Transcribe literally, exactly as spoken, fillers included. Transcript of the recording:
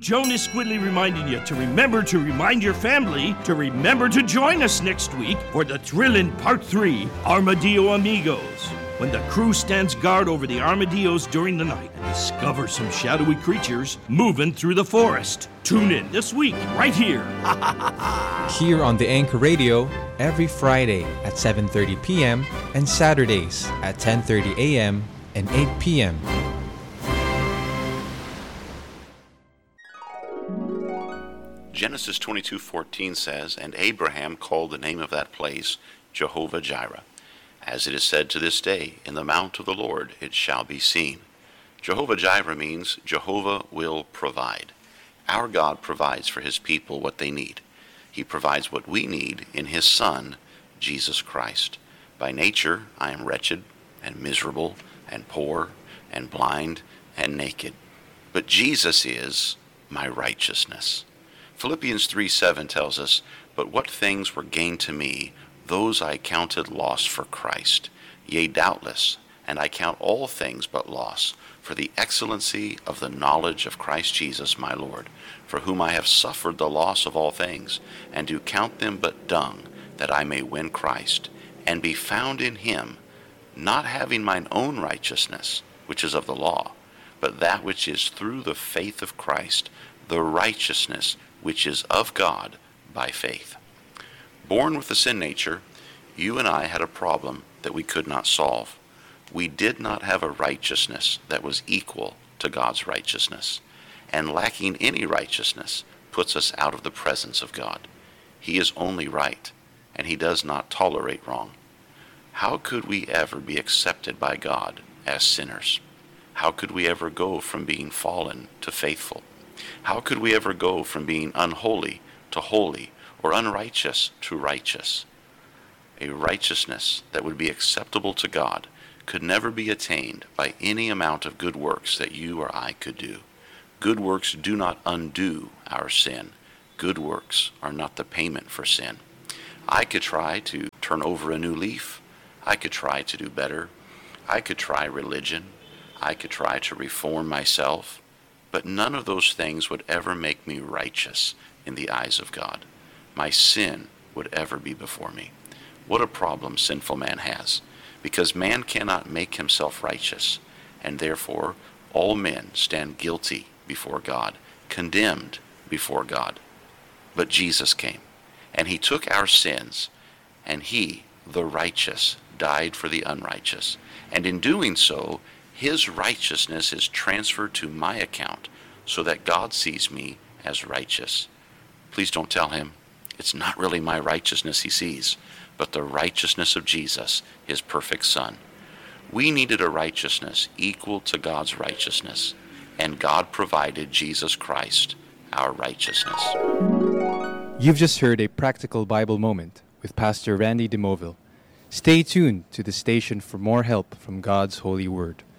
Jonas Squidley reminding you to remember to remind your family to remember to join us next week for the thrilling Part three, Armadillo Amigos, when the crew stands guard over the armadillos during the night and discovers some shadowy creatures moving through the forest. Tune in this week, right here. Here on the Anchor Radio, every Friday at seven thirty p.m. and Saturdays at ten thirty a.m. and eight p.m. Genesis twenty-two fourteen says, "And Abraham called the name of that place Jehovah-Jireh. As it is said to this day, in the mount of the Lord it shall be seen." Jehovah-Jireh means Jehovah will provide. Our God provides for his people what they need. He provides what we need in his Son, Jesus Christ. By nature, I am wretched and miserable and poor and blind and naked. But Jesus is my righteousness. Philippians three seven tells us, "But what things were gained to me, those I counted loss for Christ. Yea, doubtless, and I count all things but loss, for the excellency of the knowledge of Christ Jesus my Lord, for whom I have suffered the loss of all things, and do count them but dung, that I may win Christ, and be found in him, not having mine own righteousness, which is of the law, but that which is through the faith of Christ, the righteousness which is of God by faith." Born with a sin nature, you and I had a problem that we could not solve. We did not have a righteousness that was equal to God's righteousness, and lacking any righteousness puts us out of the presence of God. He is only right, and he does not tolerate wrong. How could we ever be accepted by God as sinners? How could we ever go from being fallen to faithful? How could we ever go from being unholy to holy, or unrighteous to righteous? A righteousness that would be acceptable to God could never be attained by any amount of good works that you or I could do. Good works do not undo our sin. Good works are not the payment for sin. I could try to turn over a new leaf. I could try to do better. I could try religion. I could try to reform myself. But none of those things would ever make me righteous in the eyes of God. My sin would ever be before me. What a problem sinful man has, because man cannot make himself righteous, and therefore all men stand guilty before God, condemned before God. But Jesus came, and he took our sins, and he, the righteous, died for the unrighteous. And in doing so, his righteousness is transferred to my account so that God sees me as righteous. Please don't tell him it's not really my righteousness he sees, but the righteousness of Jesus, his perfect Son. We needed a righteousness equal to God's righteousness, and God provided Jesus Christ, our righteousness. You've just heard a practical Bible moment with Pastor Randy DeMoville. Stay tuned to the station for more help from God's holy word.